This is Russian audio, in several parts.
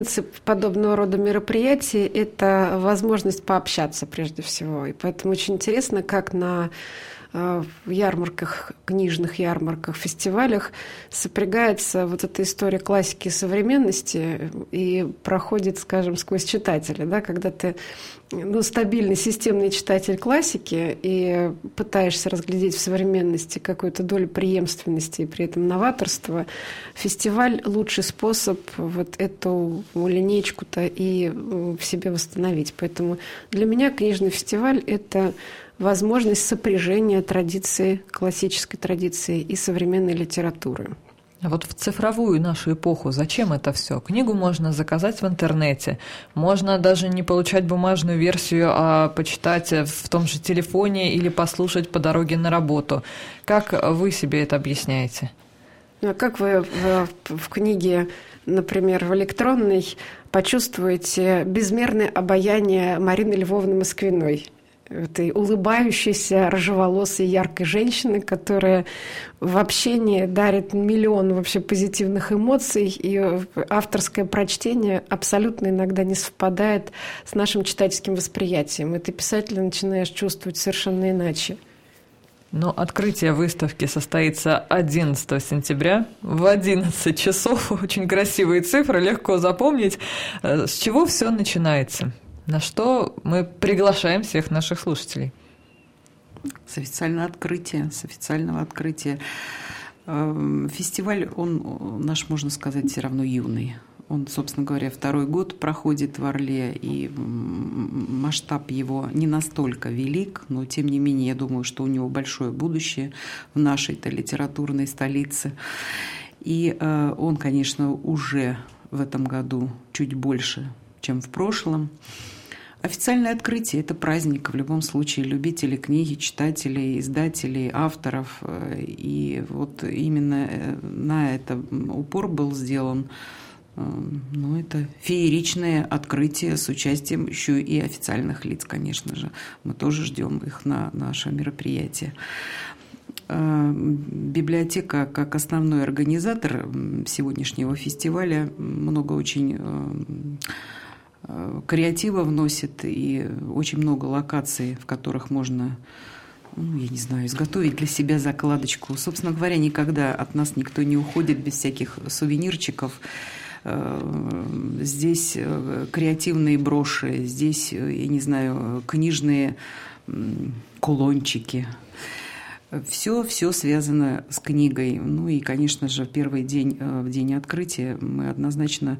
Принцип подобного рода мероприятий – это возможность пообщаться прежде всего. И поэтому очень интересно, как на ярмарках, книжных ярмарках, фестивалях сопрягается вот эта история классики и современности и проходит, скажем, сквозь читателя, да, когда ты стабильный, системный читатель классики и пытаешься разглядеть в современности какую-то долю преемственности и при этом новаторства, фестиваль – лучший способ вот эту линейку-то и в себе восстановить. Поэтому для меня книжный фестиваль – это возможность сопряжения традиции, классической традиции и современной литературы. А вот в цифровую нашу эпоху зачем это все? Книгу можно заказать в интернете, можно даже не получать бумажную версию, а почитать в том же телефоне или послушать по дороге на работу. Как вы себе это объясняете? А как вы в книге, например, в электронной, почувствуете безмерное обаяние Марины Львовны Москвиной? Этой улыбающейся, рыжеволосой, яркой женщины, которая в общении дарит миллион вообще позитивных эмоций, и авторское прочтение абсолютно иногда не совпадает с нашим читательским восприятием. И ты писателя начинаешь чувствовать совершенно иначе. Но открытие выставки состоится 11 сентября в 11 часов. Очень красивые цифры, легко запомнить. С чего все начинается? На что мы приглашаем всех наших слушателей? С официального открытия. Фестиваль, он наш, можно сказать, все равно юный. Он, собственно говоря, второй год проходит в Орле, и масштаб его не настолько велик, но, тем не менее, я думаю, что у него большое будущее в нашей-то литературной столице. И он, конечно, уже в этом году чуть больше, чем в прошлом. Официальное открытие – это праздник, в любом случае, любителей книги, читателей, издателей, авторов. И вот именно на это упор был сделан. Ну, это фееричное открытие с участием еще и официальных лиц, конечно же. Мы тоже ждем их на наше мероприятие. Библиотека, как основной организатор сегодняшнего фестиваля, много очень креатива вносит, и очень много локаций, в которых можно, я не знаю, изготовить для себя закладочку. Собственно говоря, никогда от нас никто не уходит без всяких сувенирчиков. Здесь креативные броши, здесь, я не знаю, книжные кулончики. Все связано с книгой. Ну и, конечно же, в первый день, в день открытия, мы однозначно,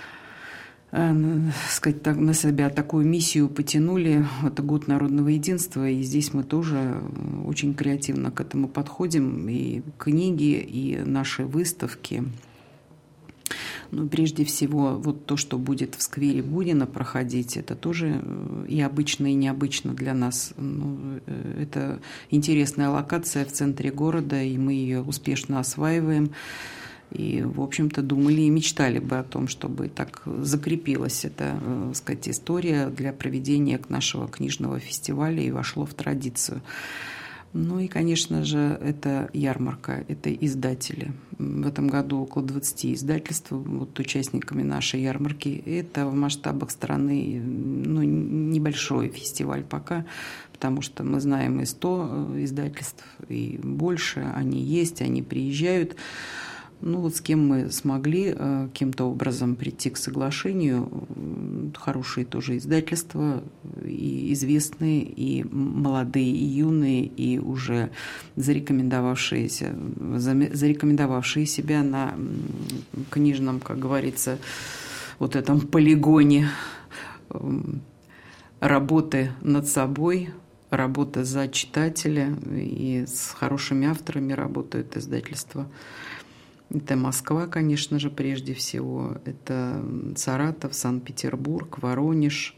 сказать, на себя такую миссию потянули. Это год народного единства, и здесь мы тоже очень креативно к этому подходим. И книги, и наши выставки. Ну, прежде всего, вот то, что будет в сквере Бунина проходить, это тоже и обычно, и необычно для нас. Ну, это интересная локация в центре города, и мы ее успешно осваиваем. И, в общем-то, думали и мечтали бы о том, чтобы так закрепилась эта, сказать, история для проведения нашего книжного фестиваля и вошло в традицию. Ну и, конечно же, это ярмарка, это издатели. В этом году около 20 издательств будут участниками нашей ярмарки. Это в масштабах страны небольшой фестиваль пока, потому что мы знаем и 100 издательств, и больше. Они есть, они приезжают. Ну вот с кем мы смогли каким-то образом прийти к соглашению, хорошие тоже издательства, и известные, и молодые, и юные, и уже зарекомендовавшие себя на книжном, как говорится, вот этом полигоне работы над собой, работа за читателя, и с хорошими авторами работают издательства. Это Москва, конечно же, прежде всего. Это Саратов, Санкт-Петербург, Воронеж.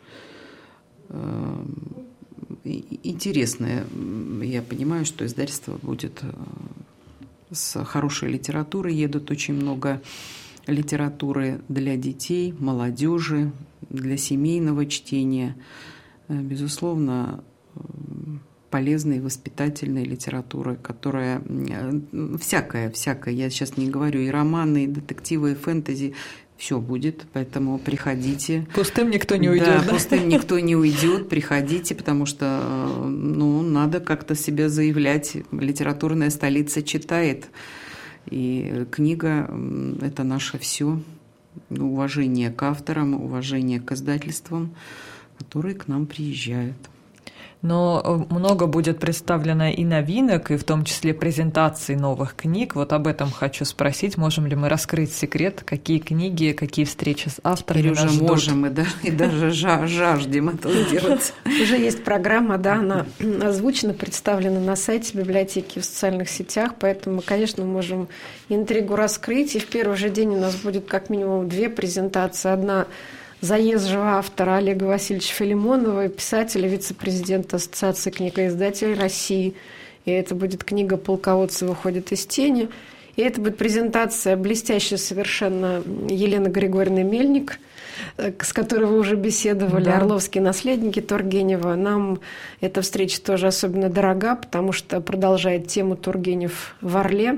Интересное. Я понимаю, что издательство будет с хорошей литературой. Едут очень много литературы для детей, молодежи, для семейного чтения. Безусловно, полезной, воспитательной литературы, которая всякая, я сейчас не говорю, и романы, и детективы, и фэнтези, все будет, поэтому приходите. Пустым никто не уйдет. Да, пустым никто не уйдет, приходите, потому что надо как-то себя заявлять. Литературная столица читает, и книга – это наше все. Уважение к авторам, уважение к издательствам, которые к нам приезжают. Но много будет представлено и новинок, и в том числе презентаций новых книг. Вот об этом хочу спросить. Можем ли мы раскрыть секрет, какие книги, какие встречи с авторами нас ждут? Можем, и даже жаждем это сделать. Уже есть программа, да, она озвучена, представлена на сайте библиотеки в социальных сетях, поэтому, конечно, мы можем интригу раскрыть. И в первый же день у нас будет как минимум 2 презентации. Одна заезжего автора Олега Васильевича Филимонова, писателя, вице-президента Ассоциации книгоиздателей России. И это будет книга «Полководцы выходят из тени». И это будет презентация блестящая совершенно Елены Григорьевны Мельник, с которой вы уже беседовали, да. «Орловские наследники» Тургенева. Нам эта встреча тоже особенно дорога, потому что продолжает тему Тургенев в Орле.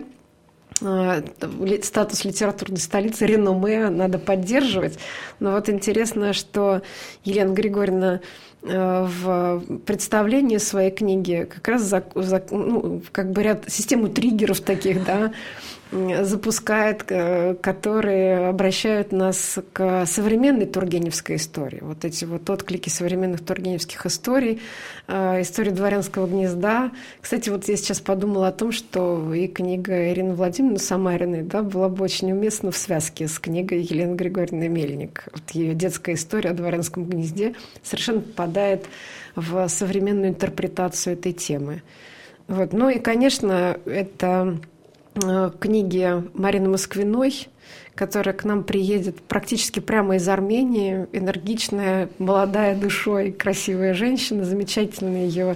Статус литературной столицы, реноме надо поддерживать. Но вот интересно, что Елена Григорьевна в представлении своей книги как раз систему триггеров таких, да, запускает, которые обращают нас к современной тургеневской истории. Вот эти вот отклики современных тургеневских историй, истории «Дворянского гнезда». Кстати, вот я сейчас подумала о том, что и книга Ирины Владимировны Самариной, да, была бы очень уместна в связке с книгой Елены Григорьевны Мельник. Вот ее детская история о «Дворянском гнезде» совершенно попадает в современную интерпретацию этой темы. Вот. Ну и, конечно, это книги Марины Москвиной, которая к нам приедет практически прямо из Армении, энергичная, молодая душой, красивая женщина, замечательная ее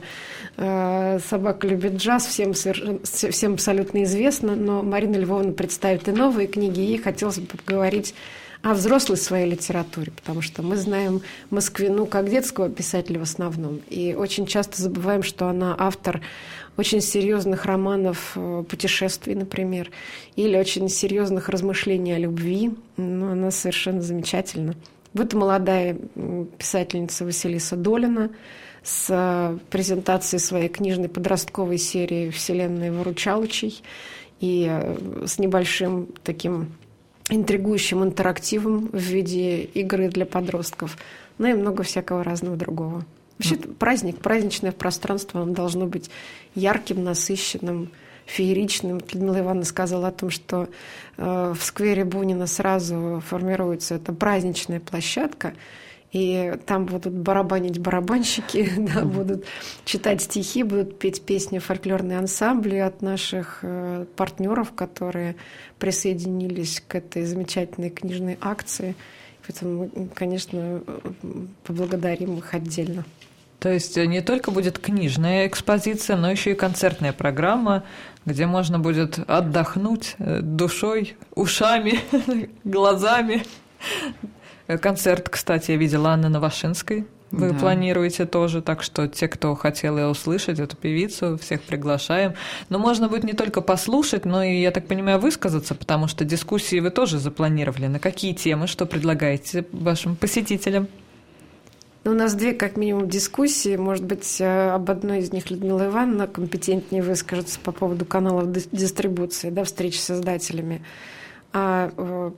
«Собака любит джаз», всем абсолютно известно, но Марина Львовна представит и новые книги, и ей хотелось бы поговорить о взрослой своей литературе, потому что мы знаем Москвину как детского писателя в основном, и очень часто забываем, что она автор очень серьезных романов путешествий, например, или очень серьезных размышлений о любви. Ну, она совершенно замечательна. Вот молодая писательница Василиса Долина с презентацией своей книжной подростковой серии «Вселенная Выручалычей» и с небольшим таким интригующим интерактивом в виде игры для подростков, ну и много всякого разного другого. Вообще праздничное пространство, оно должно быть ярким, насыщенным, фееричным. Людмила Ивановна сказала о том, что в сквере Бунина сразу формируется эта праздничная площадка, и там будут барабанить барабанщики, да, будут читать стихи, будут петь песни фольклорные ансамбли от наших партнеров, которые присоединились к этой замечательной книжной акции. Поэтому мы, конечно, поблагодарим их отдельно. То есть не только будет книжная экспозиция, но еще и концертная программа, где можно будет отдохнуть душой, ушами, глазами. Концерт, кстати, я видела Анны Новошинской. Вы планируете тоже, так что те, кто хотел ее услышать, эту певицу, всех приглашаем. Но можно будет не только послушать, но и, я так понимаю, высказаться, потому что дискуссии вы тоже запланировали. На какие темы, что предлагаете вашим посетителям? У нас 2, как минимум, дискуссии. Может быть, об одной из них Людмила Ивановна компетентнее выскажется по поводу каналов дистрибуции, да, встречи с издателями. А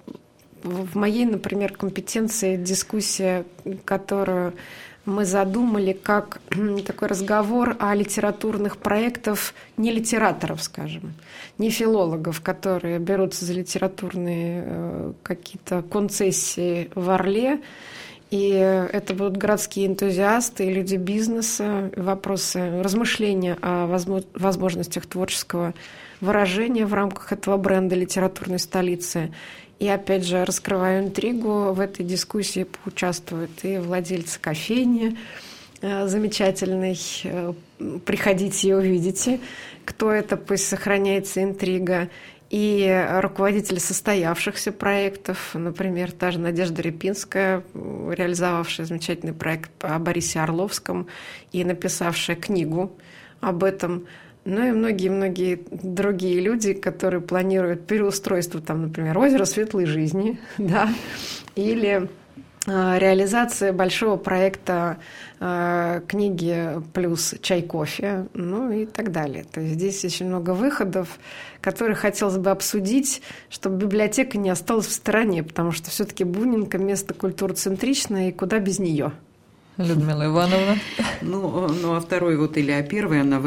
в моей, например, компетенции дискуссия, которую мы задумали как такой разговор о литературных проектах не литераторов, скажем, не филологов, которые берутся за литературные какие-то концессии в Орле. И это будут городские энтузиасты и люди бизнеса, вопросы размышления о возможностях творческого выражения в рамках этого бренда литературной столицы. И опять же, раскрываю интригу, в этой дискуссии поучаствуют и владельцы кофейни замечательной. Приходите и увидите, кто это, пусть сохраняется интрига. И руководители состоявшихся проектов, например, та же Надежда Репинская, реализовавшая замечательный проект о Борисе Орловском и написавшая книгу об этом. Ну и многие-многие другие люди, которые планируют переустройство, там, например, озера Светлой Жизни, да, или реализация большого проекта книги плюс чай-кофе, ну и так далее. То есть здесь очень много выходов, которые хотелось бы обсудить, чтобы библиотека не осталась в стороне, потому что все-таки Бунинка место культуроцентричное, и куда без нее. Людмила Ивановна. Ну, а второй или первый, она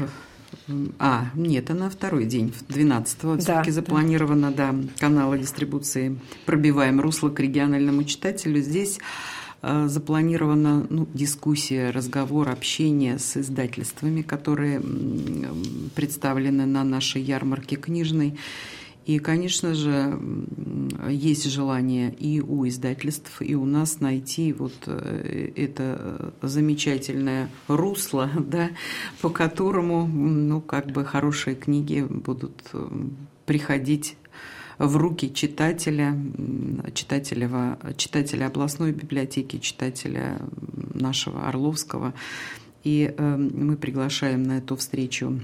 она второй день, 12-го, все-таки запланировано, канала дистрибуции «Пробиваем русло к региональному читателю». Здесь запланирована дискуссия, разговор, общение с издательствами, которые представлены на нашей ярмарке книжной. И, конечно же, есть желание и у издательств, и у нас найти это замечательное русло, по которому, хорошие книги будут приходить в руки читателя областной библиотеки, читателя нашего Орловского. И мы приглашаем на эту встречу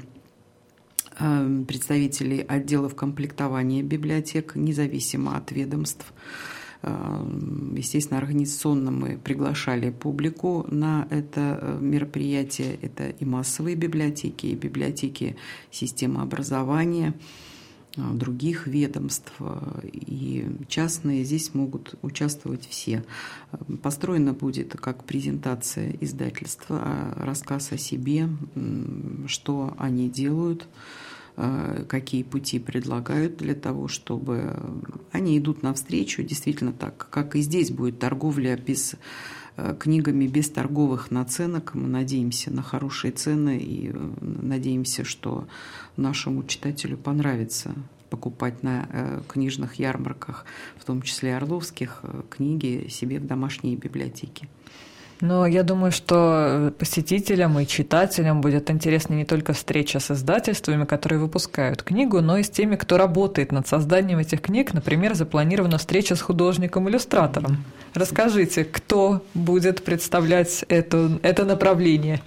представителей отделов комплектования библиотек, независимо от ведомств. Естественно, организационно мы приглашали публику на это мероприятие. Это и массовые библиотеки, и библиотеки системы образования, других ведомств, и частные. Здесь могут участвовать все. Построена будет как презентация издательства, рассказ о себе, что они делают, какие пути предлагают для того, чтобы они идут навстречу, действительно так, как и здесь будет торговля книгами без торговых наценок. Мы надеемся на хорошие цены и надеемся, что нашему читателю понравится покупать на книжных ярмарках, в том числе орловских, книги себе в домашние библиотеки. Но я думаю, что посетителям и читателям будет интересна не только встреча с издательствами, которые выпускают книгу, но и с теми, кто работает над созданием этих книг. Например, запланирована встреча с художником-иллюстратором. Расскажите, кто будет представлять это направление?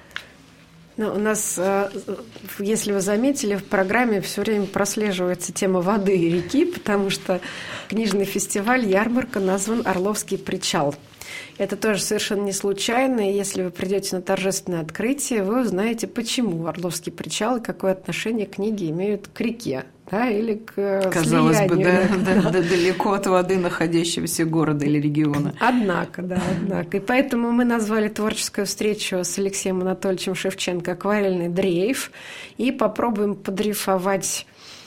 У нас, если вы заметили, в программе все время прослеживается тема воды и реки, потому что книжный фестиваль, ярмарка назван «Орловский причал». Это тоже совершенно не случайно, и если вы придете на торжественное открытие, вы узнаете, почему Орловский причал и какое отношение книги имеют к реке, или к казалось слиянию. бы, далеко от воды находящегося города или региона. Однако. И поэтому мы назвали творческую встречу с Алексеем Анатольевичем Шевченко «Акварельный дрейф» и попробуем подрейфовать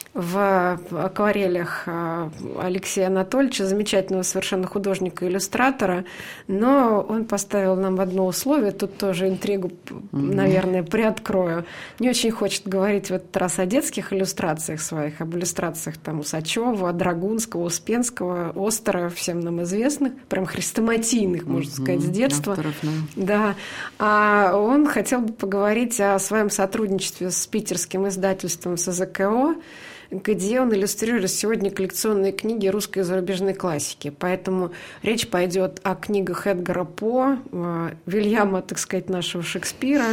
в акварелях Алексея Анатольевича, замечательного совершенно художника-иллюстратора, но он поставил нам одно условие, тут тоже интригу, наверное, приоткрою. Не очень хочет говорить в этот раз о детских иллюстрациях своих, об иллюстрациях Усачева, Драгунского, Успенского, Остера, всем нам известных, прям хрестоматийных, можно сказать, с детства. Авторов, да. А он хотел бы поговорить о своем сотрудничестве с питерским издательством СЗКО, где он иллюстрирует сегодня коллекционные книги русской и зарубежной классики. Поэтому речь пойдет о книгах Эдгара По, Вильяма, так сказать, нашего Шекспира,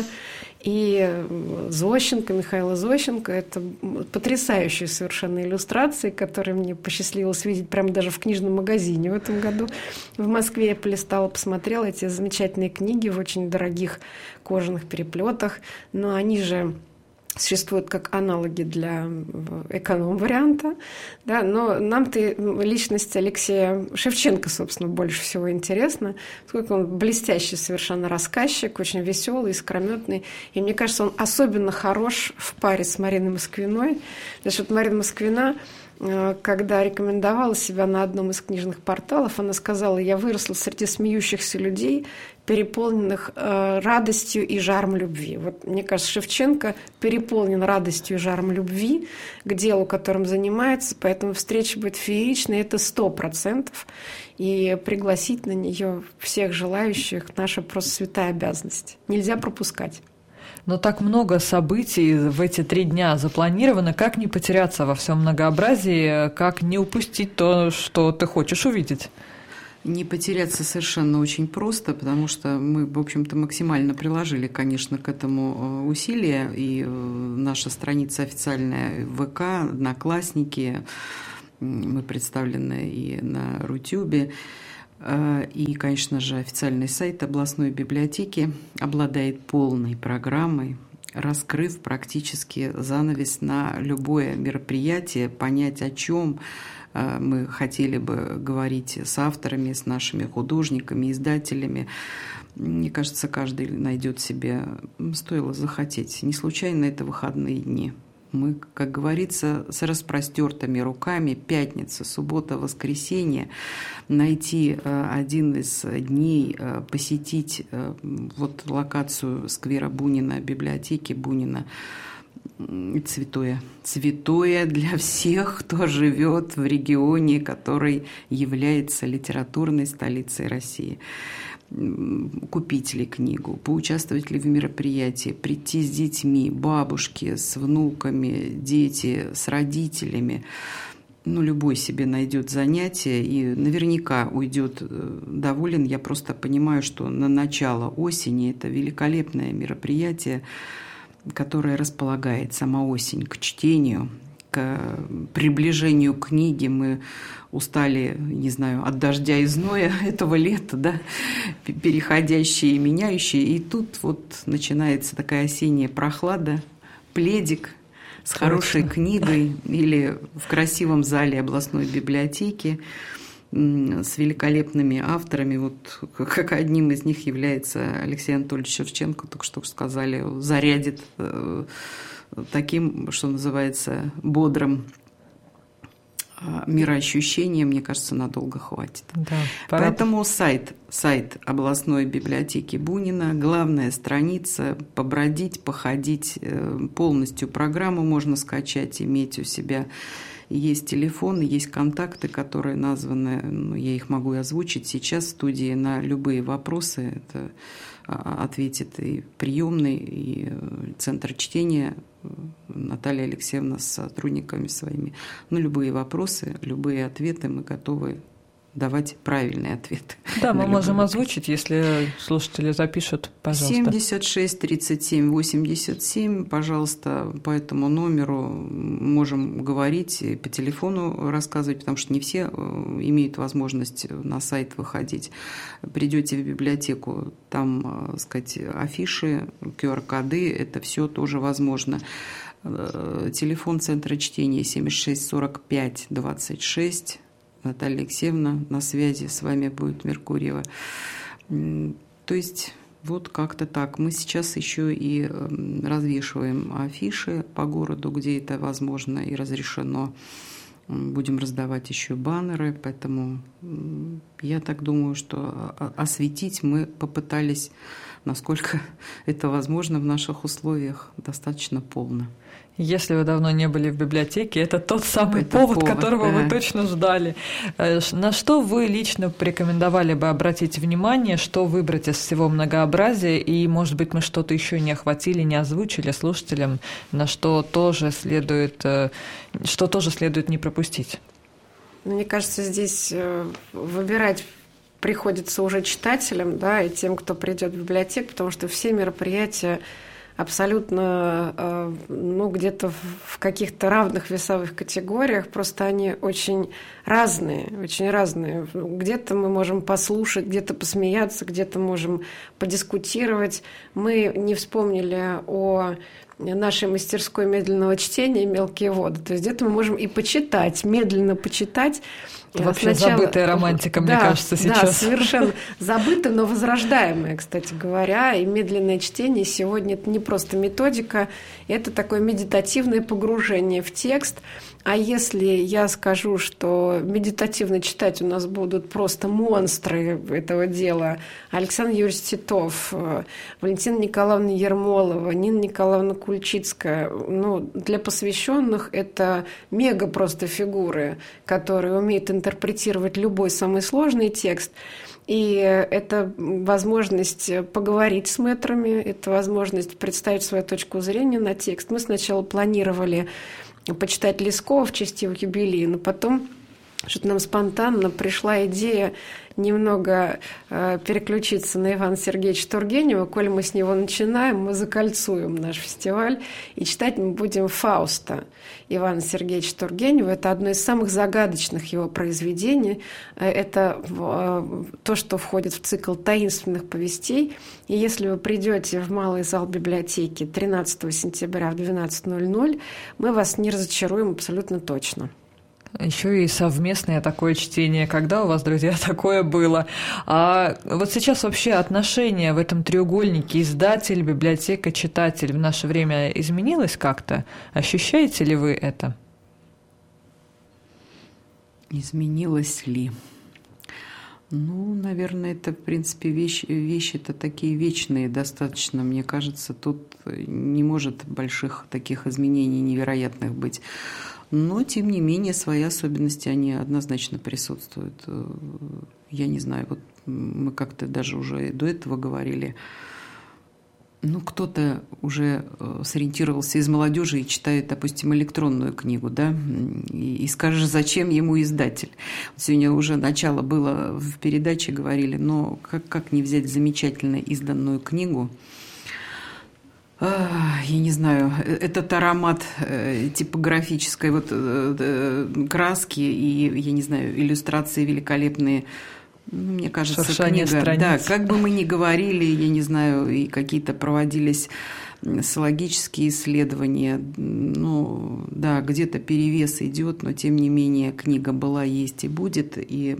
и Зощенко, Михаила Зощенко. Это потрясающие совершенно иллюстрации, которые мне посчастливилось видеть прямо даже в книжном магазине в этом году. В Москве я полистала, посмотрела эти замечательные книги в очень дорогих кожаных переплетах, но они же существуют как аналоги для эконом-варианта, но нам-то личность Алексея Шевченко, собственно, больше всего интересна, поскольку он блестящий совершенно рассказчик, очень веселый, искрометный, и мне кажется, он особенно хорош в паре с Мариной Москвиной, потому что Марина Москвина, когда рекомендовала себя на одном из книжных порталов, она сказала: «Я выросла среди смеющихся людей, переполненных радостью и жаром любви». Вот, мне кажется, Шевченко переполнен радостью и жаром любви к делу, которым занимается, поэтому встреча будет фееричной, это 100%. И пригласить на нее всех желающих – наша просто святая обязанность. Нельзя пропускать. Но так много событий в эти 3 дня запланировано. Как не потеряться во всем многообразии, как не упустить то, что ты хочешь увидеть? Не потеряться совершенно очень просто, потому что мы, в общем-то, максимально приложили, конечно, к этому усилия. И наша страница официальная в ВК, Одноклассники, мы представлены и на Рутюбе. И, конечно же, официальный сайт областной библиотеки обладает полной программой, раскрыв практически занавес на любое мероприятие, понять, о чем мы хотели бы говорить с авторами, с нашими художниками, издателями. Мне кажется, каждый найдет себе, стоило захотеть. Не случайно это выходные дни. Мы, как говорится, с распростертыми руками, пятница, суббота, воскресенье, найти один из дней, посетить вот локацию сквера Бунина, библиотеки Бунина. Святое. Святое для всех, кто живет в регионе, который является литературной столицей России. Купить ли книгу, поучаствовать ли в мероприятии, прийти с детьми, бабушки, с внуками, дети, с родителями. Любой себе найдет занятие и наверняка уйдет доволен. Я просто понимаю, что на начало осени это великолепное мероприятие, которое располагает сама осень к чтению, к приближению книги. Мы устали, не знаю, от дождя и зноя этого лета, да, переходящие и меняющие. И тут вот начинается такая осенняя прохлада, пледик с хорошей книгой или в красивом зале областной библиотеки с великолепными авторами. Вот как одним из них является Алексей Анатольевич Шевченко, только что зарядит таким, что называется, бодрым мироощущением, мне кажется, надолго хватит. Да, поэтому сайт областной библиотеки Бунина, главная страница, побродить, походить, полностью программу можно скачать, иметь у себя. Есть телефон, есть контакты, которые названы, я их могу озвучить сейчас в студии на любые вопросы. Это ответит и приемный, и центр чтения Наталья Алексеевна с сотрудниками своими. Любые вопросы, любые ответы мы готовы давать правильные ответы. Да, мы можем озвучить, если слушатели запишут, пожалуйста. 76 37 87, пожалуйста, по этому номеру можем говорить, по телефону рассказывать, потому что не все имеют возможность на сайт выходить. Придете в библиотеку, там, сказать, афиши, QR-коды, это все тоже возможно. Телефон центра чтения 76 45 26. Наталья Алексеевна на связи с вами будет, Меркурьева. То есть вот как-то так. Мы сейчас еще и развешиваем афиши по городу, где это возможно и разрешено. Будем раздавать еще баннеры, поэтому я так думаю, что осветить мы попытались, насколько это возможно в наших условиях, достаточно полно. Если вы давно не были в библиотеке, это тот самый повод, которого вы точно ждали. На что вы лично порекомендовали бы обратить внимание, что выбрать из всего многообразия, и, может быть, мы что-то еще не охватили, не озвучили слушателям, на что тоже следует не пропустить? Мне кажется, здесь выбирать приходится уже читателям, да, и тем, кто придет в библиотеку, потому что все мероприятия абсолютно, где-то в каких-то равных весовых категориях, просто они очень разные, очень разные. Где-то мы можем послушать, где-то посмеяться, где-то можем подискутировать. Мы не вспомнили о нашей мастерской медленного чтения «Мелкие воды». То есть где-то мы можем и почитать, медленно почитать. Это вообще забытая романтика, мне кажется, сейчас. Да, совершенно забытая, но возрождаемая, кстати говоря. И медленное чтение сегодня – это не просто методика, это такое медитативное погружение в текст. А если я скажу, что медитативно читать у нас будут просто монстры этого дела: Александр Юрьевич Титов, Валентина Николаевна Ермолова, Нина Николаевна Кульчицкая, для посвященных это мега просто фигуры, которые умеют интерпретировать любой самый сложный текст. И это возможность поговорить с мэтрами, это возможность представить свою точку зрения на текст. Мы сначала планировали почитать Лескова в честь его юбилея, но потом что-то нам спонтанно пришла идея немного переключиться на Ивана Сергеевича Тургенева. Коль мы с него начинаем, мы закольцуем наш фестиваль. И читать мы будем «Фауста» Ивана Сергеевича Тургенева. Это одно из самых загадочных его произведений. Это то, что входит в цикл таинственных повестей. И если вы придете в малый зал библиотеки 13 сентября в 12:00, мы вас не разочаруем абсолютно точно. Еще и совместное такое чтение. Когда у вас, друзья, такое было? А вот сейчас вообще отношение в этом треугольнике издатель, библиотека, читатель в наше время изменилось как-то? Ощущаете ли вы это? Изменилось ли? Ну, наверное, это, в принципе, вещи-то такие вечные достаточно. Мне кажется, тут не может больших таких изменений невероятных быть. Но, тем не менее, свои особенности, они однозначно присутствуют. Я не знаю, вот мы как-то даже уже до этого говорили. Ну, кто-то уже сориентировался из молодежи и читает, допустим, электронную книгу, да, и скажешь, зачем ему издатель. Сегодня уже начало было в передаче, говорили, но как не взять замечательно изданную книгу, я не знаю, этот аромат типографической вот краски и, я не знаю, иллюстрации великолепные. Мне кажется, шуршание книга, страниц. да, как бы мы ни говорили, я не знаю, и какие-то проводились социологические исследования, ну, да, где-то перевес идет, но тем не менее книга была, есть и будет, и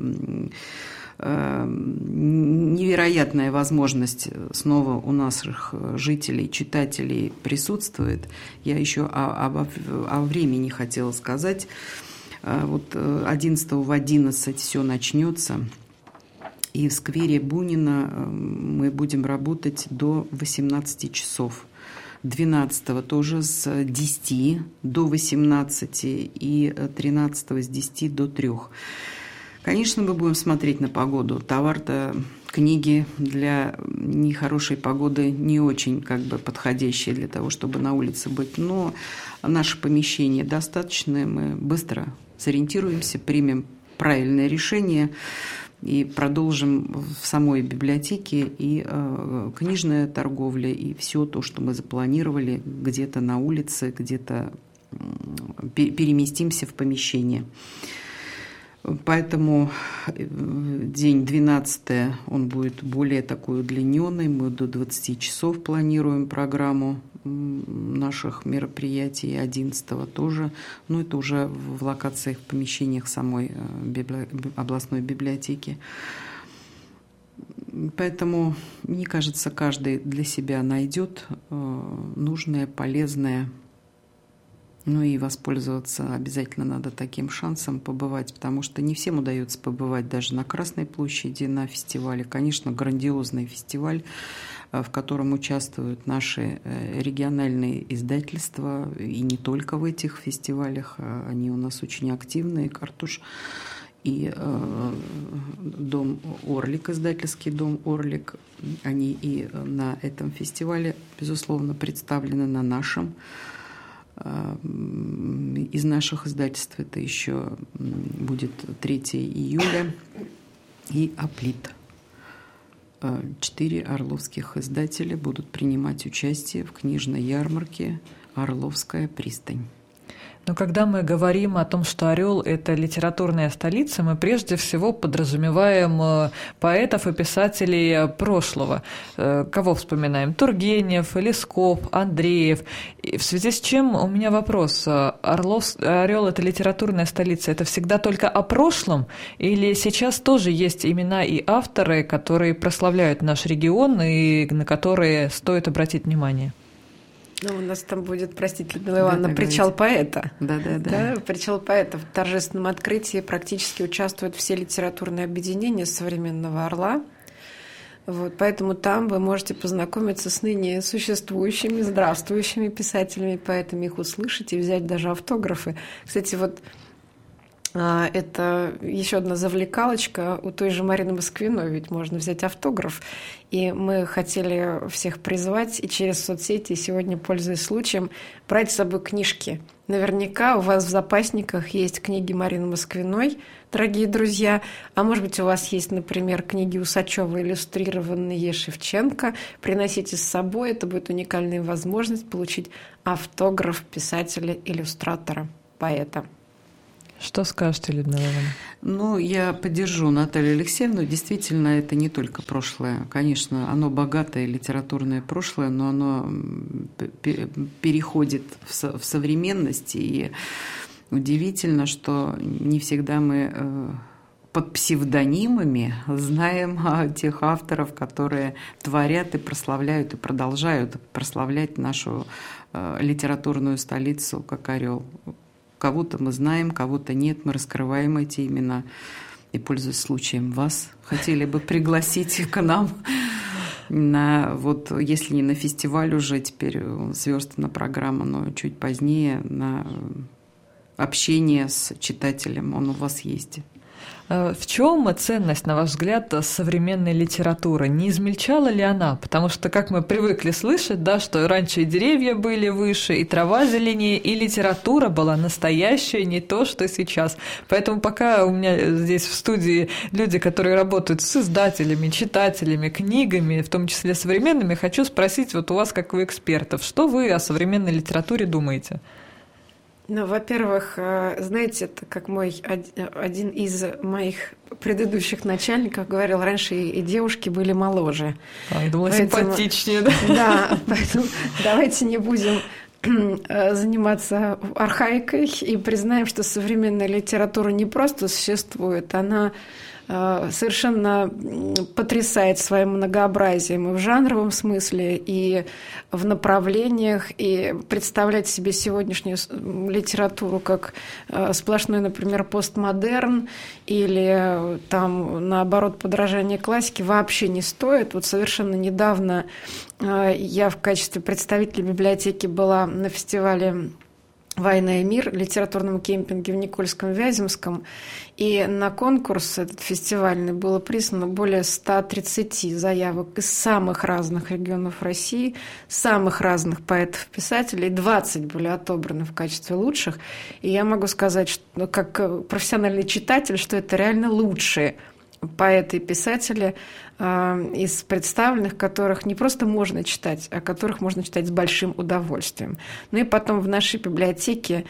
невероятная возможность снова у наших жителей, читателей присутствует. Я еще о времени хотела сказать. Вот 11 в 11 все начнется. И в сквере Бунина мы будем работать до 18 часов. 12 тоже с 10 до 18 и 13 с 10 до 3. Конечно, мы будем смотреть на погоду. Товар-то, книги для нехорошей погоды не очень как бы подходящие для того, чтобы на улице быть. Но наше помещение достаточное, мы быстро сориентируемся, примем правильное решение и продолжим в самой библиотеке и книжная торговля, и все то, что мы запланировали где-то на улице, где-то переместимся в помещение. Поэтому день 12, он будет более такой удлиненный. Мы до 20 часов планируем программу наших мероприятий. 11 тоже. Но это уже в локациях, в помещениях самой областной библиотеки. Поэтому, мне кажется, каждый для себя найдет нужное, полезное. Ну и воспользоваться обязательно надо таким шансом побывать, потому что не всем удается побывать даже на Красной площади, на фестивале. Конечно, грандиозный фестиваль, в котором участвуют наши региональные издательства, и не только в этих фестивалях, они у нас очень активные, «Картуш» и дом «Орлик», издательский дом «Орлик», они и на этом фестивале, безусловно, представлены, на нашем. Из наших издательств это еще будет 3 июля и «Аплит». 4 орловских издателя будут принимать участие в книжной ярмарке «Орловская пристань». Но когда мы говорим о том, что Орел – это литературная столица, мы прежде всего подразумеваем поэтов и писателей прошлого. Кого вспоминаем? Тургенев, Лесков, Андреев. И в связи с чем у меня вопрос. Орел – это литературная столица. Это всегда только о прошлом? Или сейчас тоже есть имена и авторы, которые прославляют наш регион и на которые стоит обратить внимание? Ну, у нас там будет, простите, Людмила Ивановна, причал поэта. Да. Причал поэта. В торжественном открытии практически участвуют все литературные объединения современного Орла. Вот, поэтому там вы можете познакомиться с ныне существующими, здравствующими писателями, поэтами, их услышать и взять даже автографы. Кстати, вот Это еще одна завлекалочка у той же Марины Москвиной, ведь можно взять автограф. И мы хотели всех призвать и через соцсети, и сегодня, пользуясь случаем, брать с собой книжки. Наверняка у вас в запасниках есть книги Марины Москвиной, дорогие друзья. А может быть, у вас есть, например, книги Усачева, иллюстрированные Шевченко. Приносите с собой, это будет уникальная возможность получить автограф писателя-иллюстратора, поэта. Что скажете, Людмила Ивановна? Я поддержу Наталью Алексеевну. Действительно, это не только прошлое. Конечно, оно богатое литературное прошлое, но оно переходит в современность. И удивительно, что не всегда мы под псевдонимами знаем тех авторов, которые творят и прославляют, и продолжают прославлять нашу литературную столицу, как орел. Кого-то мы знаем, кого-то нет, мы раскрываем эти имена. И, пользуясь случаем, вас хотели бы пригласить к нам на, если не на фестиваль уже, теперь сверстана программа, но чуть позднее, на общение с читателем. Он у вас есть. В чем ценность, на ваш взгляд, современной литературы? Не измельчала ли она? Потому что, как мы привыкли слышать, да, что раньше и деревья были выше, и трава зеленее, и литература была настоящая, не то, что сейчас. Поэтому пока у меня здесь в студии люди, которые работают с издателями, читателями, книгами, в том числе современными, хочу спросить у вас, как у экспертов, что вы о современной литературе думаете? Во-первых, знаете, это как один из моих предыдущих начальников говорил, раньше и девушки были моложе. Я думала, симпатичнее, да? Да, поэтому давайте не будем заниматься архаикой и признаем, что современная литература не просто существует, она совершенно потрясает своим многообразием и в жанровом смысле, и в направлениях, и представлять себе сегодняшнюю литературу как сплошной, например, постмодерн или там, наоборот, подражание классике вообще не стоит. Совершенно недавно я в качестве представителя библиотеки была на фестивале «Война и мир», литературном кемпинге в Никольском-Вяземском. И на конкурс этот фестивальный было прислано более 130 заявок из самых разных регионов России, самых разных поэтов-писателей. 20 были отобраны в качестве лучших. И я могу сказать, что, как профессиональный читатель, что это реально лучшие поэты и писатели из представленных, которых не просто можно читать, а которых можно читать с большим удовольствием. И потом в нашей библиотеке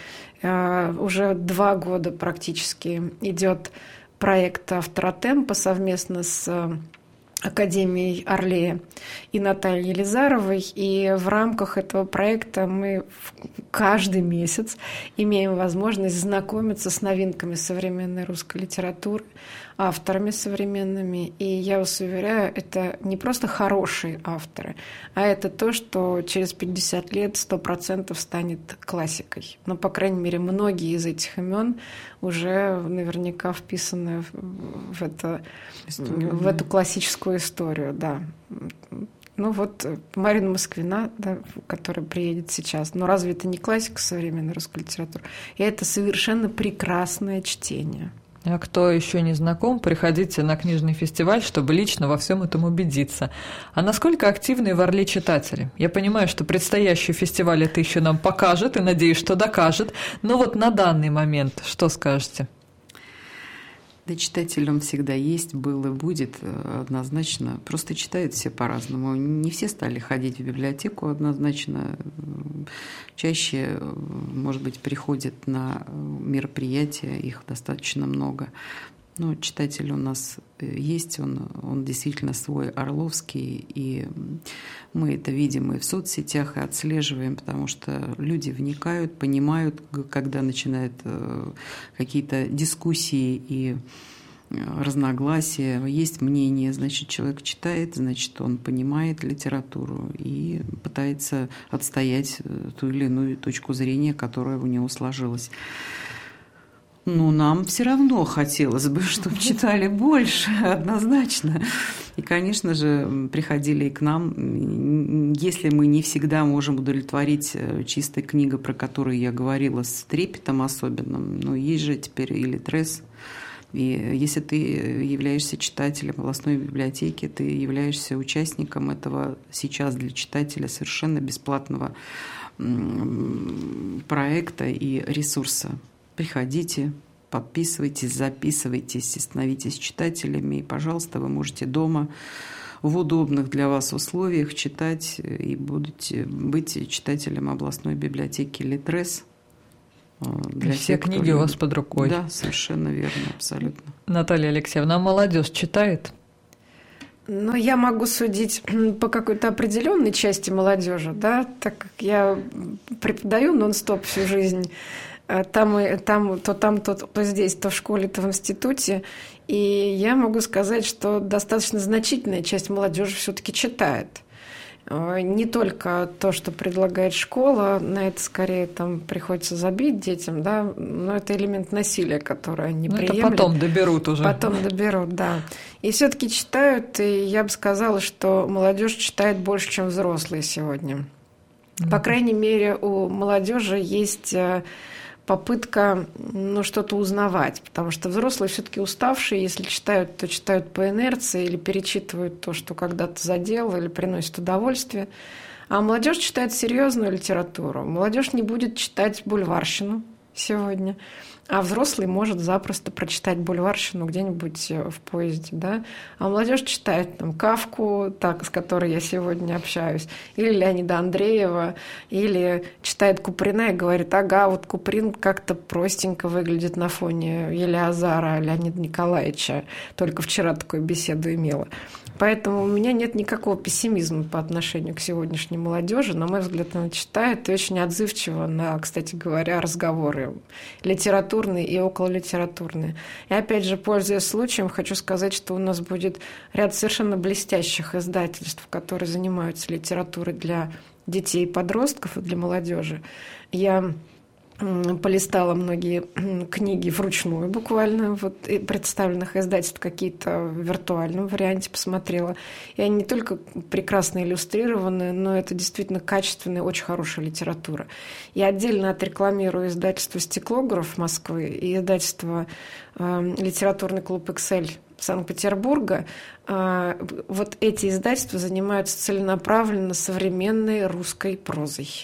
уже 2 года практически идет проект «Автора Темпо» совместно с Академией Орлея и Натальей Елизаровой. И в рамках этого проекта мы каждый месяц имеем возможность знакомиться с новинками современной русской литературы, авторами современными. И я вас уверяю, это не просто хорошие авторы, а это то, что через 50 лет 100% станет классикой. Но, по крайней мере, многие из этих имен уже наверняка вписаны в эту классическую историю. Да. Марина Москвина, да, которая приедет сейчас. Но разве это не классика современной русской литературы? И это совершенно прекрасное чтение. А кто еще не знаком, приходите на книжный фестиваль, чтобы лично во всем этом убедиться. А насколько активны в Орле читатели? Я понимаю, что предстоящий фестиваль это еще нам покажет, и надеюсь, что докажет. Но на данный момент что скажете? Да, читатель он всегда есть, был и будет однозначно. Просто читают все по-разному. Не все стали ходить в библиотеку однозначно. Чаще, может быть, приходят на мероприятия, их достаточно много. Но читатель у нас есть, он действительно свой орловский, и мы это видим и в соцсетях, и отслеживаем, потому что люди вникают, понимают, когда начинают какие-то дискуссии и разногласия, есть мнение, значит, человек читает, значит, он понимает литературу и пытается отстоять ту или иную точку зрения, которая у него сложилась. Ну, нам все равно хотелось бы, чтобы читали больше, однозначно. И, конечно же, приходили и к нам. Если мы не всегда можем удовлетворить чистой книгой, про которую я говорила, с трепетом особенным, но есть же теперь и Литрес. И если ты являешься читателем областной библиотеки, ты являешься участником этого сейчас для читателя совершенно бесплатного проекта и ресурса. Приходите, подписывайтесь, записывайтесь, становитесь читателями. И, пожалуйста, вы можете дома в удобных для вас условиях читать и будете быть читателем областной библиотеки Литрес. Для все книги у вас под рукой. Да, совершенно верно, абсолютно. Наталья Алексеевна, а молодежь читает? Ну, я могу судить по какой-то определенной части молодежи, да, так как я преподаю нон-стоп всю жизнь. То здесь, то в школе, то в институте. И я могу сказать, что достаточно значительная часть молодежи все-таки читает. Не только то, что предлагает школа, на это скорее там приходится забить детям, да, но это элемент насилия, который они приемлют. Это потом доберут уже. Потом доберут, да. И все-таки читают, и я бы сказала, что молодежь читает больше, чем взрослые сегодня. По крайней мере, у молодежи есть попытка что-то узнавать, потому что взрослые все-таки уставшие, если читают, то читают по инерции или перечитывают то, что когда-то задел, или приносит удовольствие. А молодежь читает серьезную литературу. Молодежь не будет читать бульварщину сегодня, а взрослый может запросто прочитать бульварщину где-нибудь в поезде, да? А молодежь читает там Кафку, с которой я сегодня общаюсь, или Леонида Андреева, или читает Куприна и говорит: ага, вот Куприн как-то простенько выглядит на фоне Елеазара Леонида Николаевича, только вчера такую беседу имела. Поэтому у меня нет никакого пессимизма по отношению к сегодняшней молодежи. На мой взгляд, она читает и очень отзывчива на, кстати говоря, разговоры литературные и окололитературные. И опять же, пользуясь случаем, хочу сказать, что у нас будет ряд совершенно блестящих издательств, которые занимаются литературой для детей и подростков и для молодежи. Я полистала многие книги вручную буквально, представленных издательств, какие-то в виртуальном варианте посмотрела. И они не только прекрасно иллюстрированы, но это действительно качественная, очень хорошая литература. Я отдельно отрекламирую издательство «Стеклограф» Москвы и издательство «Литературный клуб Excel» Санкт-Петербурга. Вот эти издательства занимаются целенаправленно современной русской прозой.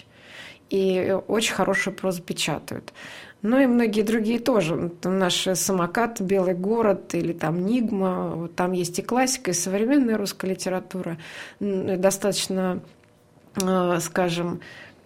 И очень хорошую прозу печатают. Ну и многие другие тоже. Там наши «Самокат», «Белый город» или там «Нигма». Там есть и классика, и современная русская литература. Достаточно, скажем,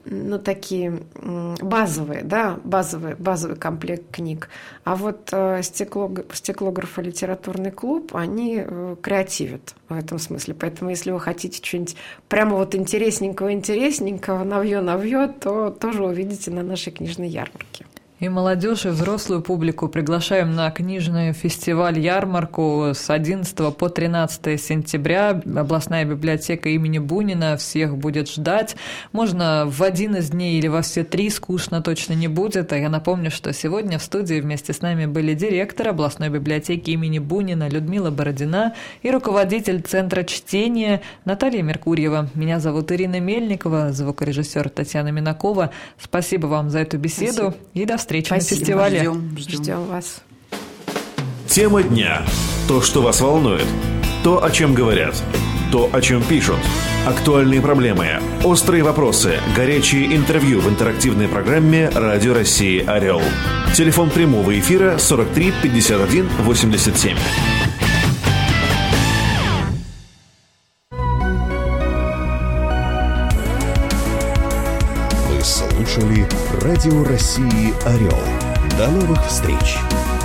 такие базовые, да, базовый комплект книг. А вот «Стеклограф» и «Литературный клуб», они креативят в этом смысле. Поэтому, если вы хотите что-нибудь прямо интересненького, навье, то тоже увидите на нашей книжной ярмарке. И молодежь, и взрослую публику приглашаем на книжный фестиваль-ярмарку с 11 по 13 сентября. Областная библиотека имени Бунина всех будет ждать. Можно в один из дней или во все три, скучно точно не будет. А я напомню, что сегодня в студии вместе с нами были директор областной библиотеки имени Бунина Людмила Бородина и руководитель Центра чтения Наталья Меркурьева. Меня зовут Ирина Мельникова, звукорежиссер Татьяна Минакова. Спасибо вам за эту беседу. Спасибо. И до встречи. Спасибо. На фестивале. Ждем вас. Тема дня. То, что вас волнует. То, о чем говорят. То, о чем пишут. Актуальные проблемы. Острые вопросы. Горячие интервью в интерактивной программе «Радио России Орел». Телефон прямого эфира 43 51 87. Вы слушали «Радио России Орел». До новых встреч!